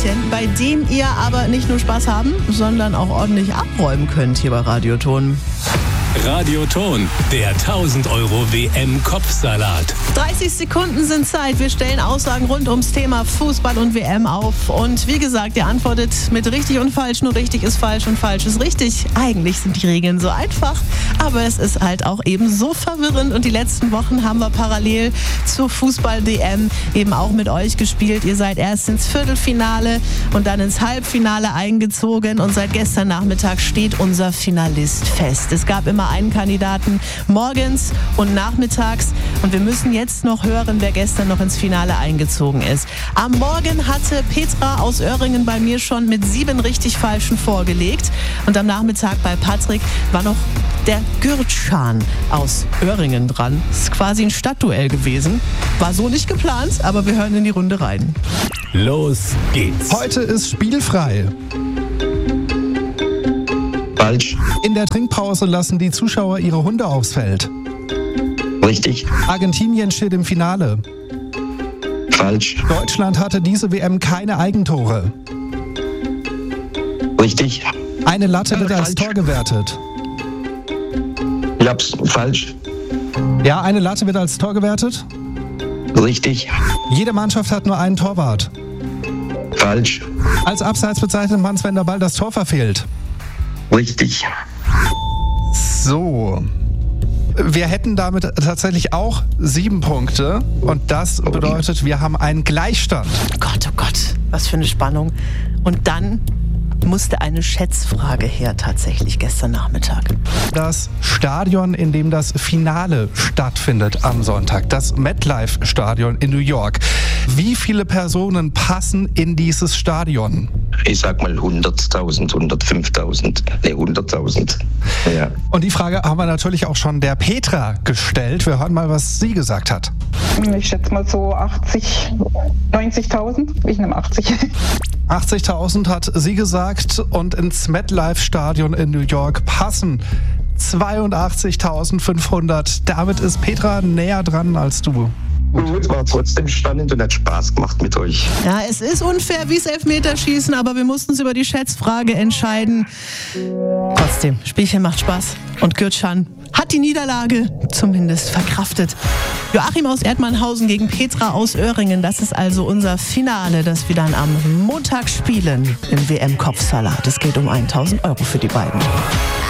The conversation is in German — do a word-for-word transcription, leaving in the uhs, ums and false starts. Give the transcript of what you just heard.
bei dem ihr aber nicht nur Spaß haben, sondern auch ordentlich abräumen könnt hier bei Radioton. Radioton, der tausend Euro W M-Kopfsalat. dreißig Sekunden sind Zeit. Wir stellen Aussagen rund ums Thema Fußball und W M auf. Und wie gesagt, ihr antwortet mit richtig und falsch. Nur richtig ist falsch und falsch ist richtig. Eigentlich sind die Regeln so einfach, aber es ist halt auch eben so verwirrend. Und die letzten Wochen haben wir parallel zur Fußball-D M eben auch mit euch gespielt. Ihr seid erst ins Viertelfinale und dann ins Halbfinale eingezogen. Und seit gestern Nachmittag steht unser Finalist fest. Es gab immer einen Kandidaten morgens und nachmittags. Und wir müssen jetzt noch hören, wer gestern noch ins Finale eingezogen ist. Am Morgen hatte Petra aus Öhringen bei mir schon mit sieben richtig falschen vorgelegt. Und am Nachmittag bei Patrick war noch der Gürtschan aus Öhringen dran. Ist quasi ein Stadtduell gewesen. War so nicht geplant, aber wir hören in die Runde rein. Los geht's. Heute ist spielfrei. Falsch. In der Trinkpause lassen die Zuschauer ihre Hunde aufs Feld. Richtig. Argentinien steht im Finale. Falsch. Deutschland hatte diese W M keine Eigentore. Richtig. Eine Latte wird als Falsch. Tor gewertet. Ich hab's falsch. Ja, eine Latte wird als Tor gewertet. Richtig. Jede Mannschaft hat nur einen Torwart. Falsch. Als Abseits bezeichnet man es, wenn der Ball das Tor verfehlt. Richtig. So. Wir hätten damit tatsächlich auch sieben Punkte. Und das bedeutet, wir haben einen Gleichstand. Gott, oh Gott, was für eine Spannung. Und dann musste eine Schätzfrage her tatsächlich gestern Nachmittag. Das Stadion, in dem das Finale stattfindet am Sonntag, das MetLife-Stadion in New York. Wie viele Personen passen in dieses Stadion? Ich sag mal hunderttausend, hundertfünftausend, ne hunderttausend. Ja. Und die Frage haben wir natürlich auch schon der Petra gestellt. Wir hören mal, was sie gesagt hat. Ich schätze mal so achtzig, neunzigtausend. Ich nehme achtzig. achtzigtausend hat sie gesagt und ins MetLife-Stadion in New York passen zweiundachtzigtausendfünfhundert. Damit ist Petra näher dran als du. Gut, war trotzdem spannend und hat Spaß gemacht mit euch. Ja, es ist unfair wie das Elfmeterschießen, aber wir mussten uns über die Schätzfrage entscheiden. Trotzdem, Spielchen macht Spaß. Und Gürtschan hat die Niederlage zumindest verkraftet. Joachim aus Erdmannhausen gegen Petra aus Öhringen. Das ist also unser Finale, das wir dann am Montag spielen im W M-Kopfsalat. Es geht um tausend Euro für die beiden.